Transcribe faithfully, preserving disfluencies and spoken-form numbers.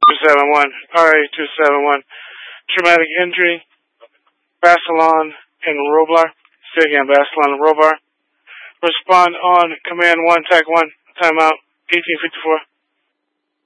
two seven one, R A two seven one. Traumatic injury, Basilon and Roblar. Say again, Basilon and Robar. Respond on command one, tag one, timeout, eighteen fifty-four.